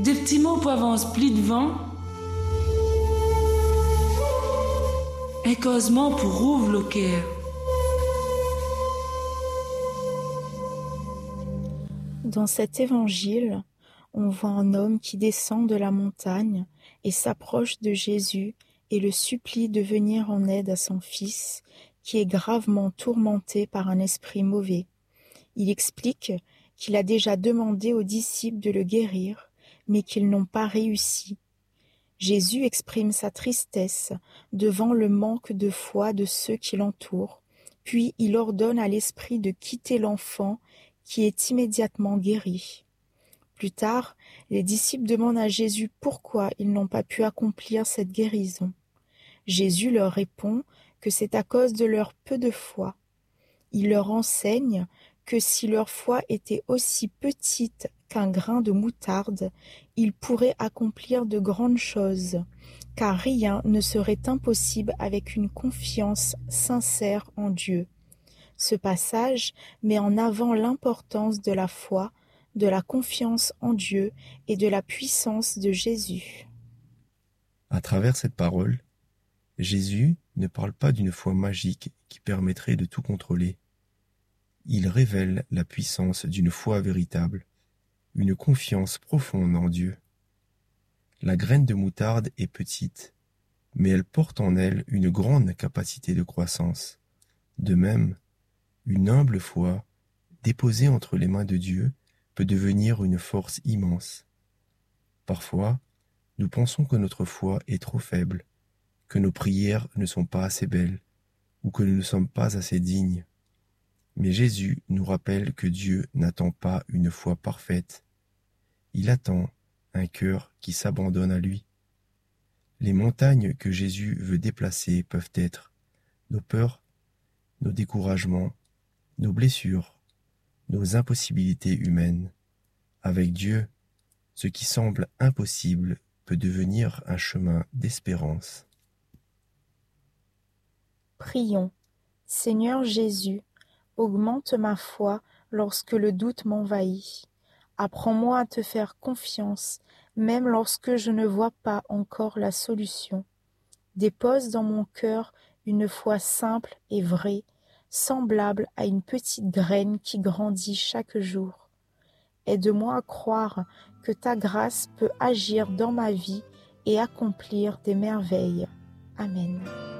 des petits mots peuvent en pli devant, et causement pour ouvre le cœur. Dans cet évangile, on voit un homme qui descend de la montagne et s'approche de Jésus et le supplie de venir en aide à son fils, qui est gravement tourmenté par un esprit mauvais. Il explique qu'il a déjà demandé aux disciples de le guérir, mais qu'ils n'ont pas réussi. Jésus exprime sa tristesse devant le manque de foi de ceux qui l'entourent, puis il ordonne à l'esprit de quitter l'enfant qui est immédiatement guéri. Plus tard, les disciples demandent à Jésus pourquoi ils n'ont pas pu accomplir cette guérison. Jésus leur répond que c'est à cause de leur peu de foi. Il leur enseigne que si leur foi était aussi petite qu'un grain de moutarde, ils pourraient accomplir de grandes choses, car rien ne serait impossible avec une confiance sincère en Dieu. Ce passage met en avant l'importance de la foi, de la confiance en Dieu et de la puissance de Jésus. À travers cette parole, Jésus ne parle pas d'une foi magique qui permettrait de tout contrôler. Il révèle la puissance d'une foi véritable, une confiance profonde en Dieu. La graine de moutarde est petite, mais elle porte en elle une grande capacité de croissance. De même, une humble foi, déposée entre les mains de Dieu, peut devenir une force immense. Parfois, nous pensons que notre foi est trop faible, que nos prières ne sont pas assez belles, ou que nous ne sommes pas assez dignes. Mais Jésus nous rappelle que Dieu n'attend pas une foi parfaite. Il attend un cœur qui s'abandonne à lui. Les montagnes que Jésus veut déplacer peuvent être nos peurs, nos découragements, nos blessures, nos impossibilités humaines. Avec Dieu, ce qui semble impossible peut devenir un chemin d'espérance. Prions. Seigneur Jésus, augmente ma foi lorsque le doute m'envahit. Apprends-moi à te faire confiance, même lorsque je ne vois pas encore la solution. Dépose dans mon cœur une foi simple et vraie, semblable à une petite graine qui grandit chaque jour. Aide-moi à croire que ta grâce peut agir dans ma vie et accomplir des merveilles. Amen.